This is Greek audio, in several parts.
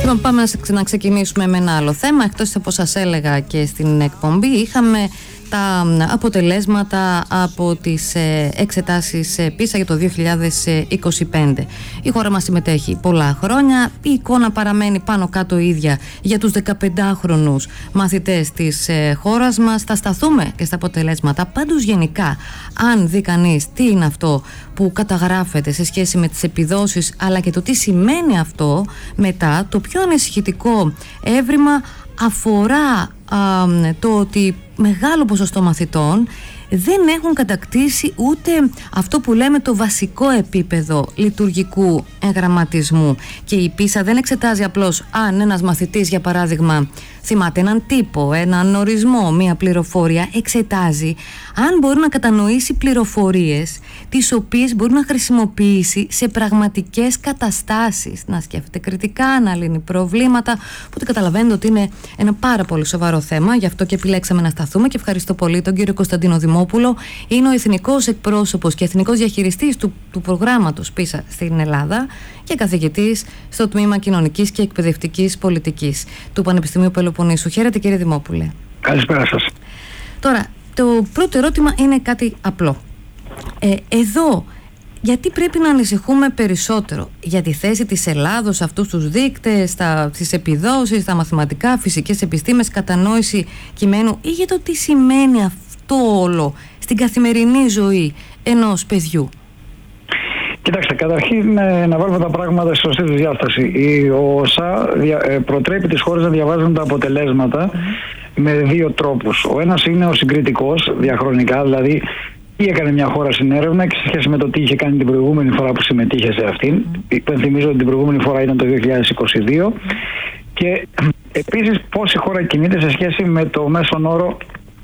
Λοιπόν, πάμε να ξεκινήσουμε με ένα άλλο θέμα. Εκτός από σας έλεγα και στην εκπομπή, είχαμε τα αποτελέσματα από τις εξετάσεις PISA για το 2025. Η χώρα μας συμμετέχει πολλά χρόνια. Η εικόνα παραμένει πάνω κάτω ίδια για τους 15χρονους μαθητές της χώρας μας. Θα σταθούμε και στα αποτελέσματα. Πάντως γενικά, αν δει κανείς τι είναι αυτό που καταγράφεται σε σχέση με τις επιδόσεις, αλλά και το τι σημαίνει αυτό μετά, το πιο ανησυχητικό έβριμα αφορά το ότι μεγάλο ποσοστό μαθητών δεν έχουν κατακτήσει ούτε αυτό που λέμε το βασικό επίπεδο λειτουργικού εγγραμματισμού. Και η PISA δεν εξετάζει απλώς αν ένας μαθητής, για παράδειγμα, θυμάται έναν τύπο, έναν ορισμό, μία πληροφορία. Εξετάζει αν μπορεί να κατανοήσει πληροφορίες τις οποίες μπορεί να χρησιμοποιήσει σε πραγματικές καταστάσεις, να σκέφτεται κριτικά, να λύνει προβλήματα. Οπότε καταλαβαίνετε ότι είναι ένα πάρα πολύ σοβαρό θέμα, γι' αυτό και επιλέξαμε να σταθούμε. Και ευχαριστώ πολύ τον κύριο Κωνσταντίνο Δημόπουλο. Είναι ο εθνικός εκπρόσωπος και εθνικός διαχειριστής του προγράμματος PISA στην Ελλάδα και καθηγητής στο Τμήμα Κοινωνικής και Εκπαιδευτικής Πολιτικής του Πανεπιστημίου Πελοποννήσου. Χαίρετε, κύριε Δημόπουλε. Καλησπέρα σας. Τώρα, το πρώτο ερώτημα είναι κάτι απλό. Εδώ, γιατί πρέπει να ανησυχούμε περισσότερο για τη θέση της Ελλάδος σε αυτούς τους δείκτες, στις επιδόσεις, στα μαθηματικά, φυσικές επιστήμες, κατανόηση κειμένου, ή για το τι σημαίνει αυτό όλο στην καθημερινή ζωή ενός παιδιού? Κοιτάξτε, καταρχήν να βάλουμε τα πράγματα στη σωστή τους διάσταση. Ο ΩΣΑ προτρέπει τις χώρες να διαβάζουν τα αποτελέσματα με δύο τρόπους. Ο ένας είναι ο συγκριτικός, διαχρονικά, δηλαδή τι έκανε μια χώρα στην έρευνα και σε σχέση με το τι είχε κάνει την προηγούμενη φορά που συμμετείχε σε αυτήν. Υπενθυμίζω ότι την προηγούμενη φορά ήταν το 2022. Και επίσης πώς η χώρα κινείται σε σχέση με το μέσον όρο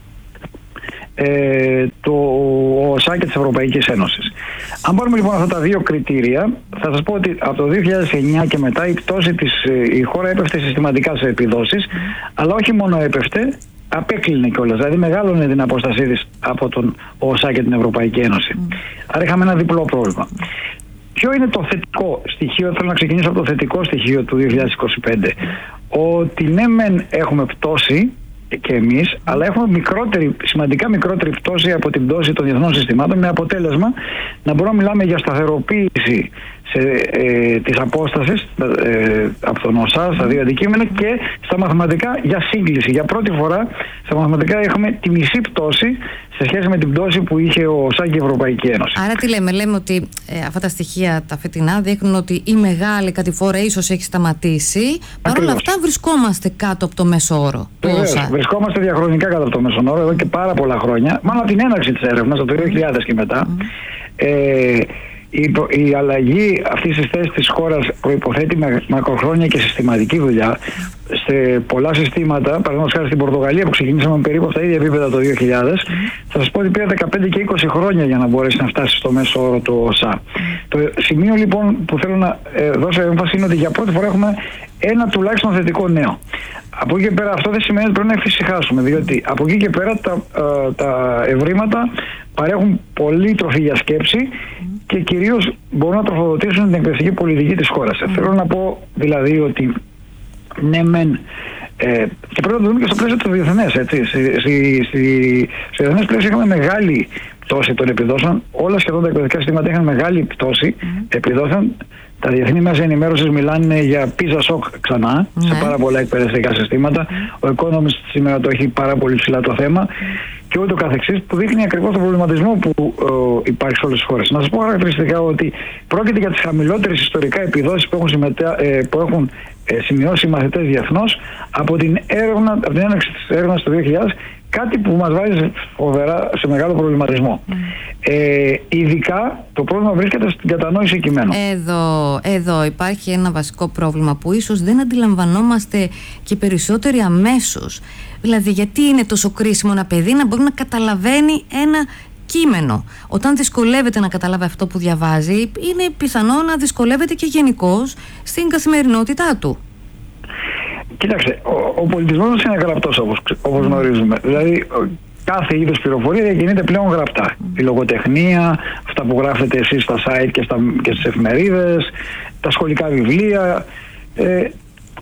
το ΩΣΑ και της Ευρωπαϊκής Ένωσης. Αν πάρουμε λοιπόν αυτά τα δύο κριτήρια, θα σας πω ότι από το 2009 και μετά η πτώση η χώρα έπεφτε συστηματικά σε επιδόσεις, αλλά όχι μόνο έπεφτε, απέκλεινε κιόλας. Δηλαδή μεγάλωνε την απόστασή της από τον ΩΣΑ και την Ευρωπαϊκή Ένωση. Άρα είχαμε ένα διπλό πρόβλημα. Ποιο είναι το θετικό στοιχείο? Θέλω να ξεκινήσω από το θετικό στοιχείο του 2025. Ότι ναι μεν έχουμε πτώση και εμείς, αλλά έχουμε σημαντικά μικρότερη πτώση από την πτώση των διεθνών συστημάτων, με αποτέλεσμα να μπορούμε να μιλάμε για σταθεροποίηση της απόστασης από τον ΩΣΑ στα δύο αντικείμενα, και στα μαθηματικά για σύγκληση. Για πρώτη φορά στα μαθηματικά έχουμε τη μισή πτώση σε σχέση με την πτώση που είχε ο ΩΣΑ και η Ευρωπαϊκή Ένωση. Άρα τι λέμε? Λέμε ότι αυτά τα στοιχεία τα φετινά δείχνουν ότι η μεγάλη κατηφόρα ίσως έχει σταματήσει. Παρ' όλα αυτά βρισκόμαστε κάτω από το μέσο όρο του ΩΣΑ. Βρισκόμαστε διαχρονικά κάτω από το μέσο όρο εδώ και πάρα πολλά χρόνια. Μάλλον από την έναρξη της έρευνας, το 2000 και μετά. Η αλλαγή αυτής της θέσης της χώρας προϋποθέτει μακροχρόνια και συστηματική δουλειά σε πολλά συστήματα. Παραδείγματος χάρη στην Πορτογαλία, που ξεκινήσαμε περίπου από τα ίδια επίπεδα το 2000, θα σας πω ότι πήρε 15 και 20 χρόνια για να μπορέσει να φτάσει στο μέσο όρο του ΩΣΑ. Το σημείο λοιπόν που θέλω να δώσω έμφαση είναι ότι για πρώτη φορά έχουμε ένα τουλάχιστον θετικό νέο. Από εκεί και πέρα αυτό δεν σημαίνει ότι πρέπει να εφησυχάσουμε, διότι από εκεί και πέρα τα ευρήματα παρέχουν πολύ τροφή για σκέψη και κυρίως μπορούν να τροφοδοτήσουν την εκπαιδευτική πολιτική της χώρας. Θέλω να πω δηλαδή ότι ναι μεν, και πρέπει να το δούμε και στο πλαίσιο του διεθνές, έτσι. Στο διεθνές πλαίσιο είχαμε μεγάλη πτώση των επιδόσεων. Όλα σχεδόν τα εκπαιδευτικά συστήματα είχαν μεγάλη πτώση επιδόσεων. Τα διεθνή μέσα ενημέρωσης μιλάνε για PISA shock ξανά σε πάρα πολλά εκπαιδευτικά συστήματα. Ο Economist σήμερα το έχει πάρα πολύ ψηλά το θέμα και ούτω καθεξής, που δείχνει ακριβώς τον προβληματισμό που υπάρχει σε όλες τις χώρες. Να σας πω χαρακτηριστικά ότι πρόκειται για τις χαμηλότερες ιστορικά επιδόσεις που έχουν σημειώσει οι μαθητές διεθνώς από την έναρξη της έρευνας το 2000, κάτι που μας βάζει φοβερά σε μεγάλο προβληματισμό. Ειδικά το πρόβλημα βρίσκεται στην κατανόηση κειμένου. Εδώ υπάρχει ένα βασικό πρόβλημα που ίσως δεν αντιλαμβανόμαστε και περισσότεροι αμέσως. Δηλαδή, γιατί είναι τόσο κρίσιμο ένα παιδί να μπορεί να καταλαβαίνει ένα κείμενο? Όταν δυσκολεύεται να καταλάβει αυτό που διαβάζει, είναι πιθανό να δυσκολεύεται και γενικώς στην καθημερινότητά του. Κοιτάξτε, ο πολιτισμός είναι γραπτός όπως γνωρίζουμε. Δηλαδή, κάθε είδους πληροφορία διακινείται πλέον γραπτά. Η λογοτεχνία, αυτά που γράφετε εσείς στα site και στις εφημερίδες, τα σχολικά βιβλία.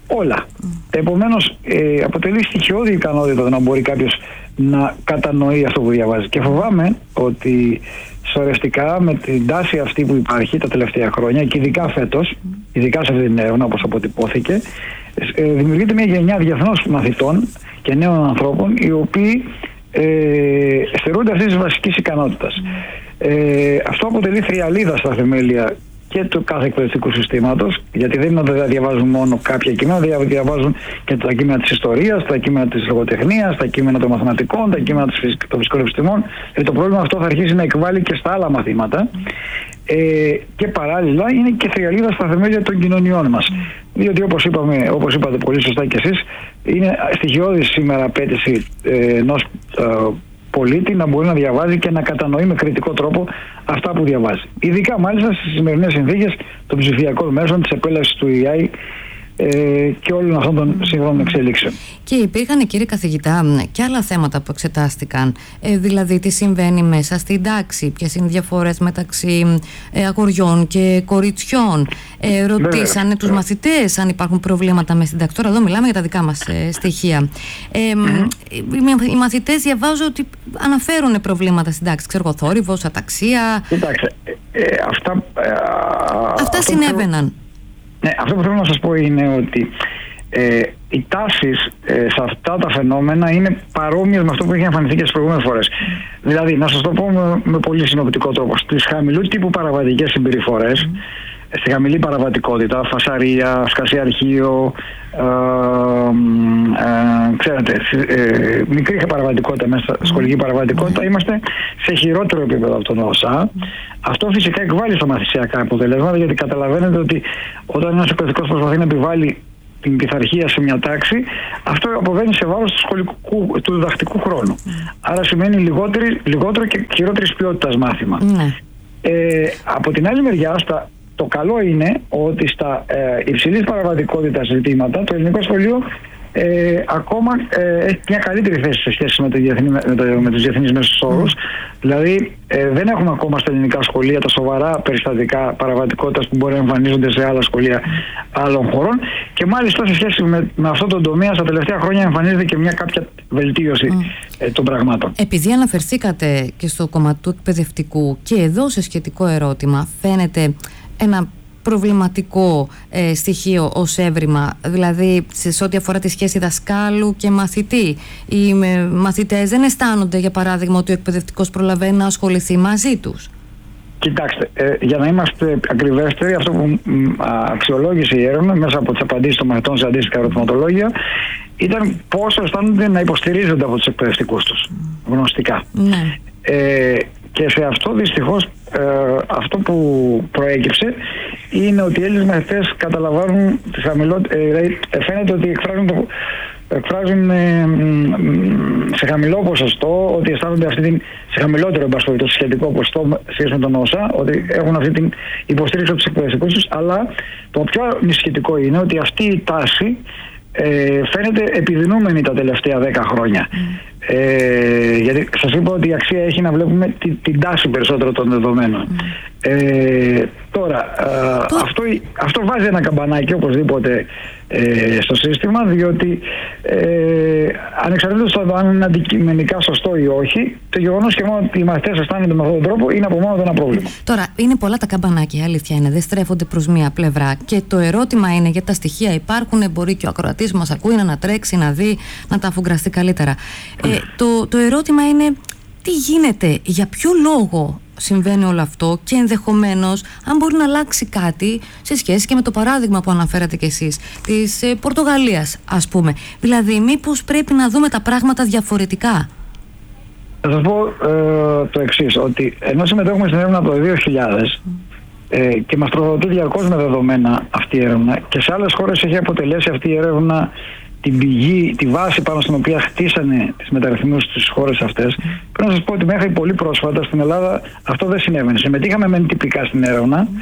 όλα. Επομένως, αποτελεί στοιχειώδη ικανότητα το να μπορεί κάποιος να κατανοεί αυτό που διαβάζει. Και φοβάμαι ότι σωρευτικά με την τάση αυτή που υπάρχει τα τελευταία χρόνια και ειδικά φέτος, ειδικά σε αυτή την έρευνα όπως αποτυπώθηκε, δημιουργείται μια γενιά διεθνώς μαθητών και νέων ανθρώπων οι οποίοι στερούνται αυτής της βασικής ικανότητας. Αυτό αποτελεί θριαλίδα στα θεμέλια και του κάθε εκπαιδευτικού συστήματος, γιατί δεν είναι ότι δεν διαβάζουν μόνο κάποια κείμενα, διαβάζουν και τα κείμενα της ιστορίας, τα κείμενα της λογοτεχνίας, τα κείμενα των μαθηματικών, τα κείμενα των φυσικών επιστημών. Το πρόβλημα αυτό θα αρχίσει να εκβάλλει και στα άλλα μαθήματα. Και παράλληλα είναι και θριαλίδα στα θεμέλια των κοινωνιών μας. Διότι όπως είπατε πολύ σωστά κι εσείς, είναι στοιχειώδης σήμερα απέτηση ενός πολίτη να μπορεί να διαβάζει και να κατανοεί με κριτικό τρόπο αυτά που διαβάζει. Ειδικά μάλιστα στις σημερινές συνθήκες των ψηφιακών μέσων, της επέλασης του AI και όλων αυτών των σύγχρονων εξελίξεων. Και υπήρχαν, κύριε καθηγητά, και άλλα θέματα που εξετάστηκαν. Δηλαδή, τι συμβαίνει μέσα στην τάξη, ποιες είναι οι διαφορές μεταξύ αγοριών και κοριτσιών. Ρωτήσανε τους μαθητές αν υπάρχουν προβλήματα μέσα στην τάξη. Τώρα, εδώ μιλάμε για τα δικά μας στοιχεία. Οι μαθητές διαβάζω ότι αναφέρουν προβλήματα στην τάξη. Ξέρω, θόρυβος, αταξία. Κοιτάξτε, αυτά συνέβαιναν. Ναι, αυτό που θέλω να σας πω είναι ότι οι τάσεις σε αυτά τα φαινόμενα είναι παρόμοιες με αυτό που έχει εμφανιστεί και τις προηγούμενες φορές. Δηλαδή, να σας το πω με πολύ συνοπτικό τρόπο, στις χαμηλού τύπου παραβατικές συμπεριφορές, στη χαμηλή παραβατικότητα, φασαρία, σκασία αρχείο, ξέρετε, μικρή παραβατικότητα μέσα, σχολική παραβατικότητα, είμαστε σε χειρότερο επίπεδο από τον ΩΣΑ. Αυτό φυσικά εκβάλλει στα μαθησιακά αποτελέσματα, γιατί καταλαβαίνετε ότι όταν ένας εκπαιδευτικός προσπαθεί να επιβάλλει την πειθαρχία σε μια τάξη, αυτό αποβαίνει σε βάρος του διδακτικού χρόνου. Άρα σημαίνει λιγότερο και χειρότερης ποιότητας μάθημα. Από την άλλη μεριά, το καλό είναι ότι στα υψηλής παραβατικότητας ζητήματα το ελληνικό σχολείο ακόμα έχει μια καλύτερη θέση σε σχέση με τους διεθνείς μέσους όρους. Δηλαδή δεν έχουμε ακόμα στα ελληνικά σχολεία τα σοβαρά περιστατικά παραβατικότητας που μπορεί να εμφανίζονται σε άλλα σχολεία άλλων χωρών, και μάλιστα σε σχέση με αυτό το τομέα στα τελευταία χρόνια εμφανίζεται και μια κάποια βελτίωση των πραγμάτων. Επειδή αναφερθήκατε και στο κομμάτι του εκπαιδευτικού, και εδώ σε σχετικό ερώτημα φαίνεται ένα προβληματικό στοιχείο ως έβριμα, δηλαδή σε ό,τι αφορά τη σχέση δασκάλου και μαθητή. Οι μαθητές δεν αισθάνονται, για παράδειγμα, ότι ο εκπαιδευτικός προλαβαίνει να ασχοληθεί μαζί τους. Κοιτάξτε, για να είμαστε ακριβέστεροι, αυτό που αξιολόγησε η έρευνα μέσα από τις απαντήσεις των μαθητών σε αντίστοιχα ερωτηματολόγια ήταν πόσο αισθάνονται να υποστηρίζονται από τους εκπαιδευτικούς τους γνωστικά. Ναι. Και σε αυτό δυστυχώς αυτό που προέκυψε είναι ότι οι Έλληνες μαθητές καταλαμβάνουν φαίνεται ότι εκφράζουν σε χαμηλό ποσοστό ότι αισθάνονται σε χαμηλότερο εμπασχολητό σχετικό ποσοστό σχέση με τον ΩΣΑ, ότι έχουν αυτή την υποστήριξη από τους εκπαιδευτικούς τους, αλλά το πιο ανησυχητικό είναι ότι αυτή η τάση φαίνεται επιδεινούμενη τα τελευταία 10 χρόνια. Γιατί σας είπα ότι η αξία έχει να βλέπουμε την τάση περισσότερο των δεδομένων. Τώρα, αυτό βάζει ένα καμπανάκι οπωσδήποτε στο σύστημα, διότι ανεξαρτήτως το αν είναι αντικειμενικά σωστό ή όχι, το γεγονός και μόνο ότι οι μαθητές αισθάνονται με αυτόν τον τρόπο είναι από μόνο ένα πρόβλημα. Τώρα, είναι πολλά τα καμπανάκια, αλήθεια είναι, δεν στρέφονται προς μία πλευρά, και το ερώτημα είναι, γιατί τα στοιχεία υπάρχουν, μπορεί και ο ακροατής που μας ακούει να ανατρέξει, να δει, να τα αφουγκραστεί καλύτερα. Το ερώτημα είναι, τι γίνεται, για ποιο λόγο συμβαίνει όλο αυτό, και ενδεχομένως αν μπορεί να αλλάξει κάτι σε σχέση και με το παράδειγμα που αναφέρατε κι εσείς της Πορτογαλίας, ας πούμε. Δηλαδή, μήπως πρέπει να δούμε τα πράγματα διαφορετικά? Θα σας πω το εξής, ότι ενώ συμμετέχουμε στην έρευνα από το 2000 και μας τροφοδοτεί διαρκώς με δεδομένα αυτή η έρευνα, και σε άλλες χώρες έχει αποτελέσει αυτή η έρευνα την πηγή, τη βάση πάνω στην οποία χτίσανε τις μεταρρυθμίσεις στις χώρες αυτές, πρέπει να σας πω ότι μέχρι πολύ πρόσφατα στην Ελλάδα αυτό δεν συνέβαινε. Συμμετείχαμε μεν τυπικά στην έρευνα,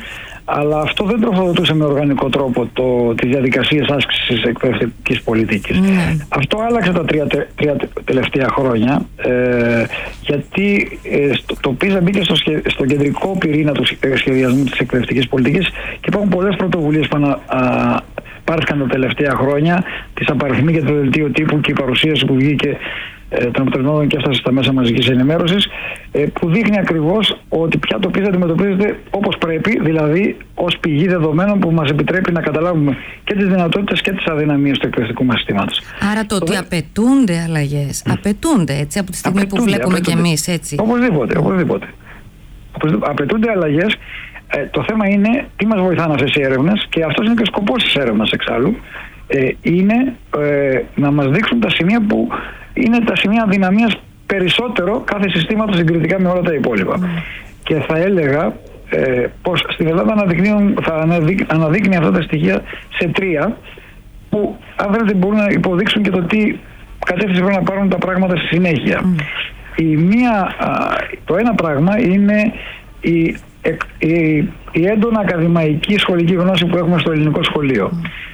αλλά αυτό δεν τροφοδοτούσε με οργανικό τρόπο τις διαδικασίες άσκησης εκπαιδευτικής πολιτικής. Αυτό άλλαξε τα τρία τελευταία χρόνια, γιατί το PISA μπήκε στο κεντρικό πυρήνα του σχεδιασμού της εκπαιδευτικής πολιτικής και υπάρχουν πολλές πρωτοβουλίες που πάρθηκαν τα τελευταία χρόνια, της απαριθμή και το δελτίο τύπου και η παρουσίαση που βγήκε των αποτελεσμάτων και έφτασε στα μέσα μαζικής ενημέρωσης, που δείχνει ακριβώς ότι πια το PISA αντιμετωπίζεται όπως πρέπει, δηλαδή ως πηγή δεδομένων που μας επιτρέπει να καταλάβουμε και τις δυνατότητες και τις αδυναμίες του εκπαιδευτικού μας συστήματος. Άρα το ότι απαιτούνται αλλαγές, απαιτούνται έτσι από τη στιγμή που βλέπουμε κι εμείς έτσι. Οπωσδήποτε. Απαιτούνται αλλαγές. Το θέμα είναι τι μας βοηθάνε αυτές οι έρευνες, και αυτός είναι και ο σκοπός της έρευνας εξάλλου, είναι να μας δείξουν τα σημεία που είναι τα σημεία αδυναμίας περισσότερο κάθε συστήματος συγκριτικά με όλα τα υπόλοιπα. Και θα έλεγα πως στην Ελλάδα θα αναδείκνει αυτά τα στοιχεία σε τρία, που αν θέλετε μπορούν να υποδείξουν και το τι κατεύθυνση πρέπει να πάρουν τα πράγματα στη συνέχεια. Το ένα πράγμα είναι η έντονα ακαδημαϊκή σχολική γνώση που έχουμε στο ελληνικό σχολείο.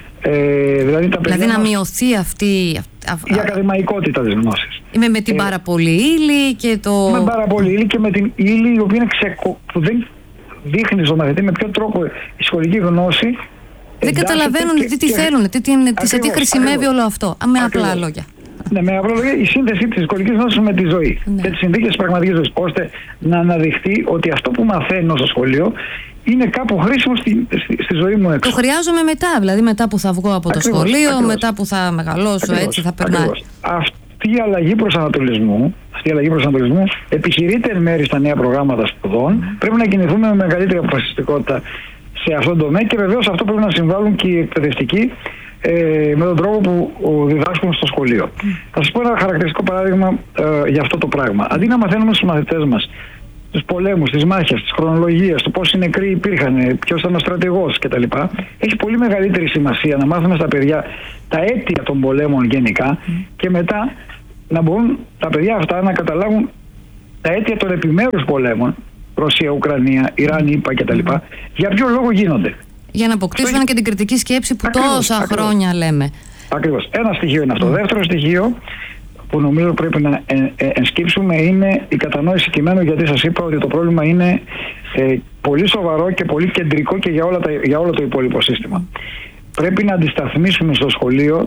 Δηλαδή να μειωθεί αυτή η ακαδημαϊκότητα της γνώσης. Με την πάρα πολύ ύλη και το... Με πάρα πολύ ύλη και με την ύλη η οποία είναι που δεν δείχνει στον μαθητή με ποιο τρόπο η σχολική γνώση δεν καταλαβαίνουν τι θέλουν, σε τι χρησιμεύει όλο αυτό. Με απλά λόγια. Ναι, με απλά λόγια, η σύνδεση της σχολικής γνώσης με τη ζωή και τις συνθήκες της πραγματικής ζωής, ώστε να αναδειχθεί ότι αυτό που μαθαίνω στο σχολείο είναι κάπου χρήσιμο στη ζωή μου έξω. Το χρειάζομαι μετά, δηλαδή μετά που θα βγω από το σχολείο, μετά που θα μεγαλώσω, έτσι θα περνάει. Αυτή η αλλαγή προσανατολισμού επιχειρείται εν μέρει στα νέα προγράμματα σπουδών. Πρέπει να κινηθούμε με μεγαλύτερη αποφασιστικότητα σε αυτόν τον τομέα, και βεβαίως αυτό πρέπει να συμβάλλουν και οι εκπαιδευτικοί με τον τρόπο που διδάσκουν στο σχολείο. Θα σας πω ένα χαρακτηριστικό παράδειγμα για αυτό το πράγμα. Αντί να μαθαίνουμε στους μαθητές μας τους πολέμους, τις μάχες, τις χρονολογίες, το πόσοι νεκροί υπήρχαν, ποιος ήταν ο στρατηγός κτλ. Έχει πολύ μεγαλύτερη σημασία να μάθουμε στα παιδιά τα αίτια των πολέμων γενικά, και μετά να μπορούν τα παιδιά αυτά να καταλάβουν τα αίτια των επιμέρους πολέμων, Ρωσία, Ουκρανία, Ιράν, ΙΠΑ κτλ. Για ποιο λόγο γίνονται. Για να αποκτήσουν και την κριτική σκέψη που τόσα χρόνια λέμε. Ακριβώς. Ένα στοιχείο είναι αυτό. Δεύτερο στοιχείο που νομίζω πρέπει να ενσκύψουμε είναι η κατανόηση κειμένου, γιατί σας είπα ότι το πρόβλημα είναι πολύ σοβαρό και πολύ κεντρικό και για όλο το υπόλοιπο σύστημα. Πρέπει να αντισταθμίσουμε στο σχολείο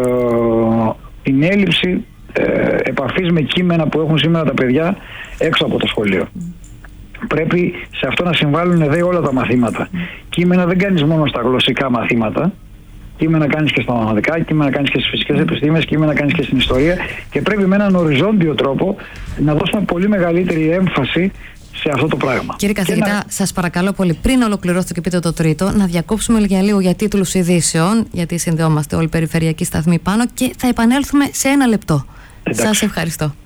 την έλλειψη επαφής με κείμενα που έχουν σήμερα τα παιδιά έξω από το σχολείο. Πρέπει σε αυτό να συμβάλλουν όλα τα μαθήματα. Κείμενα δεν κάνεις μόνο στα γλωσσικά μαθήματα. Κείμενα κάνεις και στα μαθηματικά, κείμενα κάνεις και στις φυσικές επιστήμες, κείμενα κάνεις και στην ιστορία, και πρέπει με έναν οριζόντιο τρόπο να δώσουμε πολύ μεγαλύτερη έμφαση σε αυτό το πράγμα. Κύριε καθηγητά, σας παρακαλώ πολύ, πριν ολοκληρώσετε και πείτε το τρίτο, να διακόψουμε για λίγο για τίτλους ειδήσεων, γιατί συνδεόμαστε όλοι περιφερειακοί σταθμοί πάνω, και θα επανέλθουμε σε ένα λεπτό. Σας ευχαριστώ.